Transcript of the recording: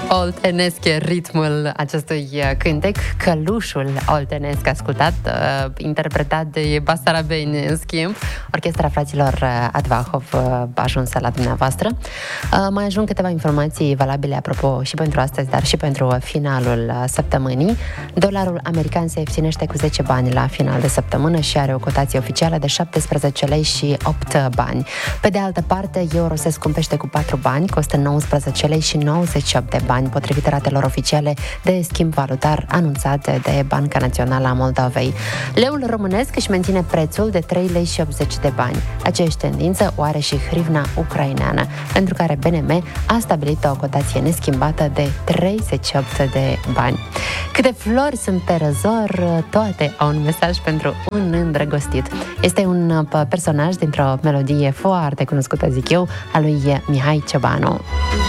Oltenesc e ritmul acestui cântec, călușul oltenesc ascultat, interpretat de basarabeni, în schimb. Orchestra fraților Advahov ajunsă la dumneavoastră. Mai ajung câteva informații valabile, apropo, și pentru astăzi, dar și pentru finalul săptămânii. Dolarul american se ieftinește cu 10 bani la final de săptămână și are o cotație oficială de 17 lei și 8 bani. Pe de altă parte, euro se scumpește cu 4 bani, costă 19 lei și 98 de bani, potrivit ratelor oficiale de schimb valutar anunțate de Banca Națională a Moldovei. Leul românesc își menține prețul de 3 lei și 80 de bani. Aceeași tendință o are și hrivna ucraineană, pentru care BNM a stabilit o cotație neschimbată de 38 de bani. Câte flori sunt pe răzor, toate au un mesaj pentru un îndrăgostit. Este un personaj dintr-o melodie foarte cunoscută, zic eu, a lui Mihai Ciobanu.